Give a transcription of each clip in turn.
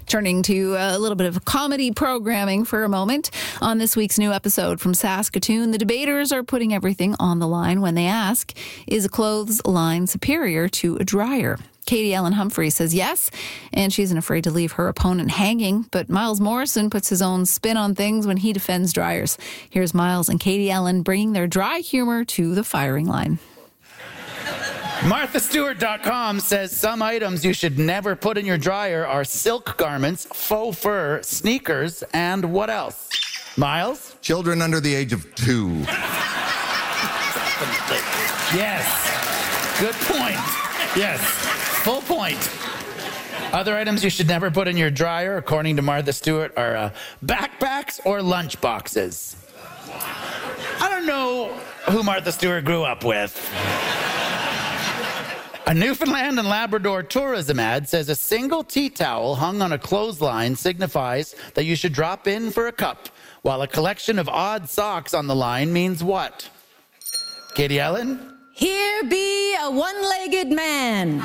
Turning to a little bit of comedy programming for a moment. On this week's new episode from Saskatoon, the debaters are putting everything on the line when they ask, is a clothes line superior to a dryer? Katie Ellen Humphrey says yes, and she isn't afraid to leave her opponent hanging. But Miles Morrison puts his own spin on things when he defends dryers. Here's Miles and Katie Ellen bringing their dry humor to the firing line. MarthaStewart.com says some items you should never put in your dryer are silk garments, faux fur, sneakers, and what else? Miles? Children under the age of 2. Yes. Good point. Yes. Full point. Other items you should never put in your dryer, according to Martha Stewart, are backpacks or lunch boxes. I don't know who Martha Stewart grew up with. A Newfoundland and Labrador tourism ad says a single tea towel hung on a clothesline signifies that you should drop in for a cup, while a collection of odd socks on the line means what? Katie Ellen? Here be a one-legged man.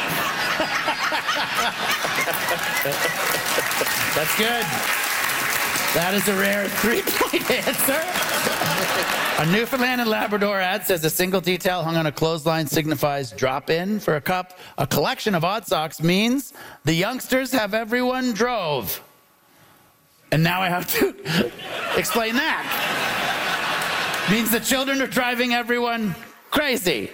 That's good. That is a rare 3-point answer. A Newfoundland and Labrador ad says a single tea towel hung on a clothesline signifies drop in for a cup. A collection of odd socks means the youngsters have everyone drove. And now I have to explain that. Means the children are driving everyone crazy.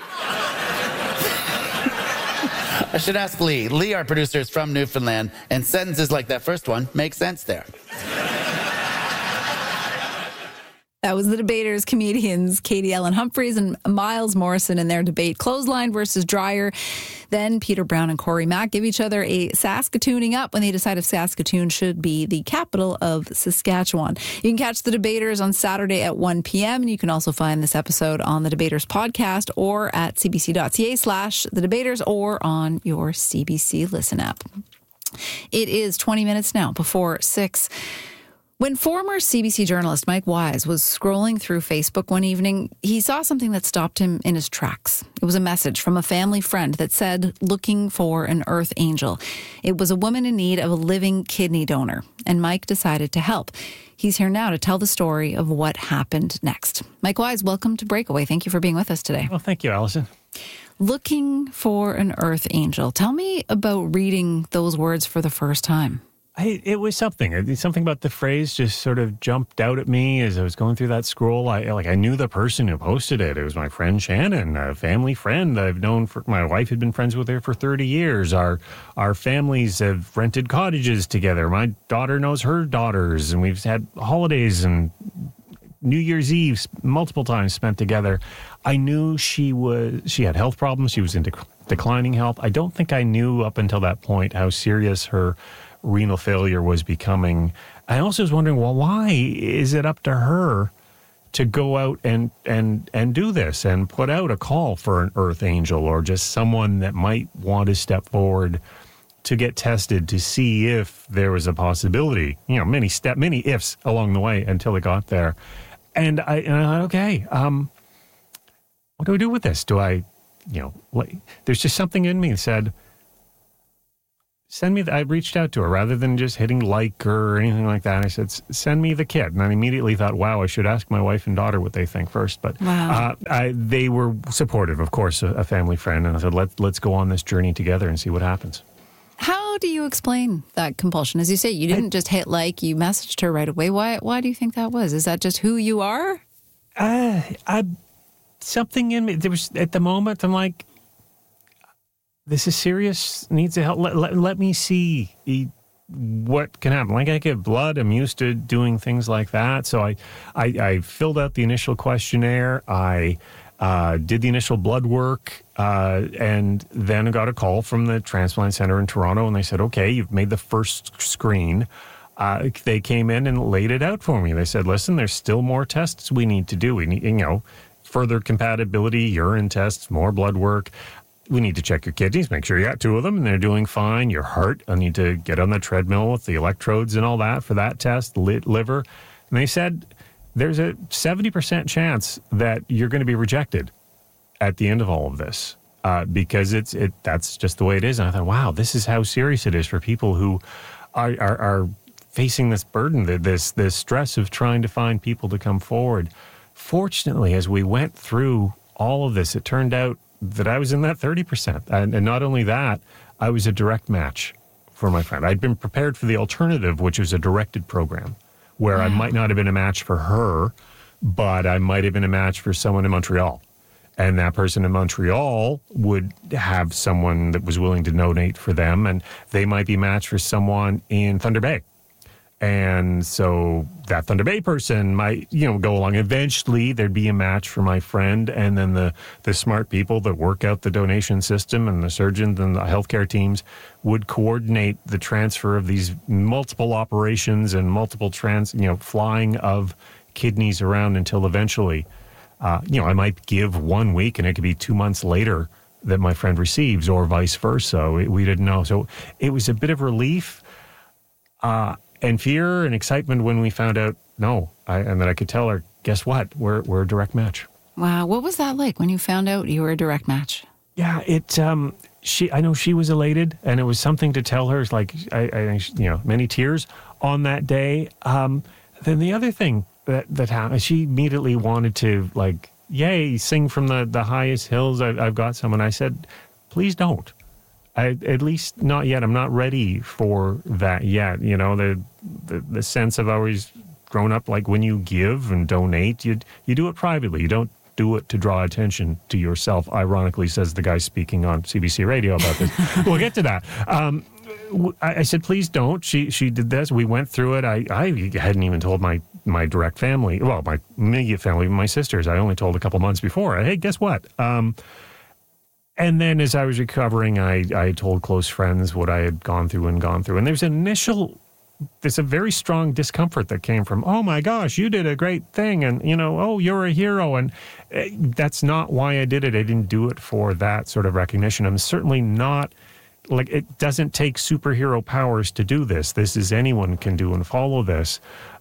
I should ask Lee. Lee, our producer, is from Newfoundland, and sentences like that first one make sense there. That was the debaters, comedians Katie Ellen Humphreys and Miles Morrison in their debate, clothesline versus dryer. Then Peter Brown and Corey Mack give each other a Saskatooning up when they decide if Saskatoon should be the capital of Saskatchewan. You can catch the debaters on Saturday at 1 p.m. and you can also find this episode on the Debaters podcast or at cbc.ca/the debaters or on your CBC Listen app. It is 20 minutes now before 6. When former CBC journalist Mike Wise was scrolling through Facebook one evening, he saw something that stopped him in his tracks. It was a message from a family friend that said, looking for an earth angel. It was a woman in need of a living kidney donor, and Mike decided to help. He's here now to tell the story of what happened next. Mike Wise, welcome to Breakaway. Thank you for being with us today. Well, thank you, Allison. Looking for an earth angel. Tell me about reading those words for the first time. It was something about the phrase just sort of jumped out at me as I was going through that scroll. I knew the person who posted it. It was my friend Shannon, a family friend I've known my wife had been friends with her for 30 years. Our families have rented cottages together. My daughter knows her daughters, and we've had holidays and New Year's Eve multiple times spent together. I knew she had health problems. She was in declining health. I don't think I knew up until that point how serious her renal failure was becoming. I also was wondering, well, why is it up to her to go out and do this and put out a call for an earth angel or just someone that might want to step forward to get tested to see if there was a possibility, many ifs along the way until it got there. And I thought, okay, what do I do with this? Do I, there's just something in me that said, I reached out to her rather than just hitting like or anything like that. I said, send me the kit. And I immediately thought, wow, I should ask my wife and daughter what they think first. But wow. They were supportive, of course, a family friend. And I said, let's go on this journey together and see what happens. How do you explain that compulsion? As you say, you didn't just hit like, you messaged her right away. Why do you think that was? Is that just who you are? Something in me. There was, at the moment, I'm like, this is serious, needs to help. Let me see what can happen. Like, I give blood. I'm used to doing things like that. So I filled out the initial questionnaire. I did the initial blood work, and then I got a call from the transplant center in Toronto, and they said, okay, you've made the first screen. They came in and laid it out for me. They said, listen, there's still more tests we need to do. We need, further compatibility, urine tests, more blood work. We need to check your kidneys, make sure you got 2 of them and they're doing fine. Your heart, I need to get on the treadmill with the electrodes and all that for that test, liver. And they said there's a 70% chance that you're going to be rejected at the end of all of this because that's just the way it is. And I thought, wow, this is how serious it is for people who are facing this burden, this stress of trying to find people to come forward. Fortunately, as we went through all of this, it turned out that I was in that 30%. And not only that, I was a direct match for my friend. I'd been prepared for the alternative, which was a directed program, where I might not have been a match for her, but I might have been a match for someone in Montreal. And that person in Montreal would have someone that was willing to donate for them, and they might be matched for someone in Thunder Bay. And so that Thunder Bay person might, go along. Eventually, there'd be a match for my friend, and then the smart people that work out the donation system and the surgeons and the healthcare teams would coordinate the transfer of these multiple operations and multiple flying of kidneys around until eventually, I might give 1 week and it could be 2 months later that my friend receives, or vice versa. We didn't know. So it was a bit of relief. And fear and excitement when we found out, and then I could tell her, guess what? We're a direct match. Wow. What was that like when you found out you were a direct match? Yeah, I know she was elated, and it was something to tell her. It's like, many tears on that day. Then the other thing that happened, she immediately wanted to, yay, sing from the highest hills. I've got someone. I said, please don't. At least not yet. I'm not ready for that yet. The sense of always grown up, like when you give and donate, you do it privately. You don't do it to draw attention to yourself, ironically, says the guy speaking on CBC radio about this. We'll get to that. I said, please don't. She did this. We went through it. I hadn't even told my direct family, well, my immediate family, my sisters. I only told a couple months before. Hey, guess what? And then as I was recovering, I told close friends what I had gone through. And there's a very strong discomfort that came from, oh my gosh, you did a great thing. And, oh, you're a hero. And that's not why I did it. I didn't do it for that sort of recognition. I'm certainly not, it doesn't take superhero powers to do this. This is anyone can do and follow this.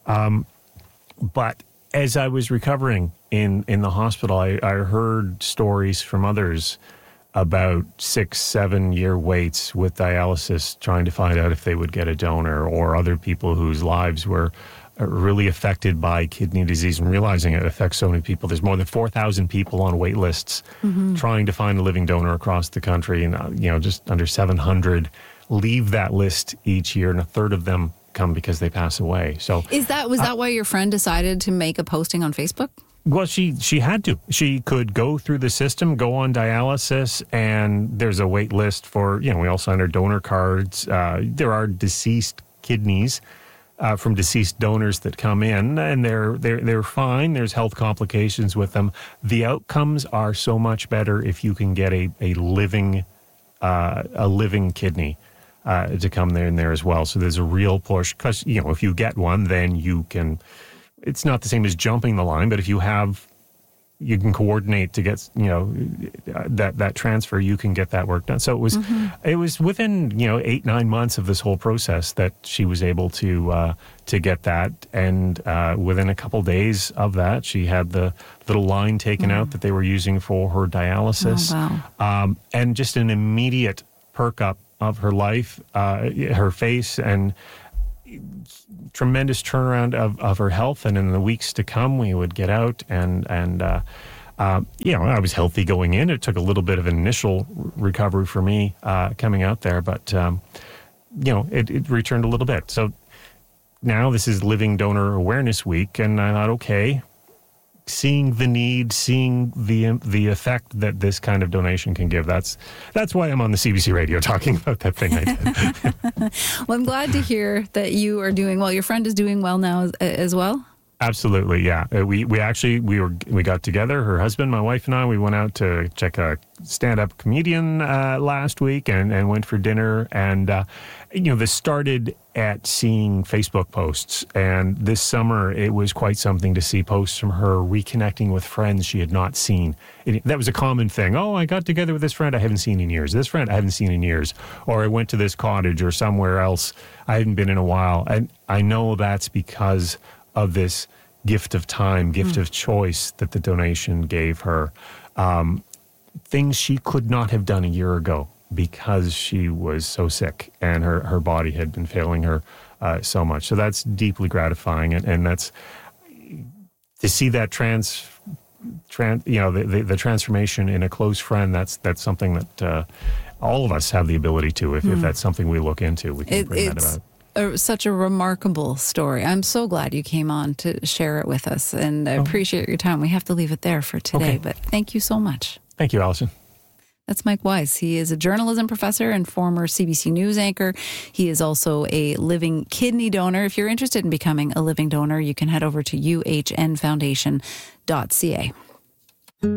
But as I was recovering in the hospital, I heard stories from others about 6-7 year waits with dialysis, trying to find out if they would get a donor, or other people whose lives were really affected by kidney disease and realizing it affects so many people. There's more than 4,000 people on wait lists trying to find a living donor across the country, and just under 700 leave that list each year, and a third of them come because they pass away. So was that why your friend decided to make a posting on Facebook? Well, she had to. She could go through the system, go on dialysis, and there's a wait list for, we all sign our donor cards. There are deceased kidneys from deceased donors that come in, and they're fine. There's health complications with them. The outcomes are so much better if you can get a living kidney to come there in there as well. So there's a real push, because, if you get one, then you can... It's not the same as jumping the line, but if you can coordinate to get, that transfer, you can get that work done. So it was within, 8-9 months of this whole process that she was able to get that. And within a couple days of that, she had the little line taken out that they were using for her dialysis. Oh, wow. And just an immediate perk up of her life, her face, and tremendous turnaround of her health. And in the weeks to come, we would get out and I was healthy going in. It took a little bit of an initial recovery for me coming out there, but it returned a little bit. So now this is Living Donor Awareness Week, and I thought, okay, seeing the need, seeing the effect that this kind of donation can give. That's why I'm on the CBC radio talking about that thing I did. Well, I'm glad to hear that you are doing well. Your friend is doing well now as well? Absolutely, yeah. We got together, her husband, my wife and I. We went out to check a stand-up comedian last week and went for dinner. And, this started at seeing Facebook posts. And this summer, it was quite something to see posts from her reconnecting with friends she had not seen. That was a common thing. Oh, I got together with this friend I haven't seen in years. This friend I haven't seen in years. Or I went to this cottage or somewhere else I hadn't been in a while. And I know that's because of this gift of time, gift of choice that the donation gave her. Things she could not have done a year ago because she was so sick and her body had been failing her so much. So that's deeply gratifying, and that's to see that the transformation in a close friend. That's something that all of us have the ability to. If that's something we look into, we can bring that about. Such a remarkable story. I'm so glad you came on to share it with us, and I appreciate your time. We have to leave it there for today, but thank you so much. Thank you, Allison. That's Mike Weiss. He is a journalism professor and former CBC News anchor. He is also a living kidney donor. If you're interested in becoming a living donor, you can head over to uhnfoundation.ca.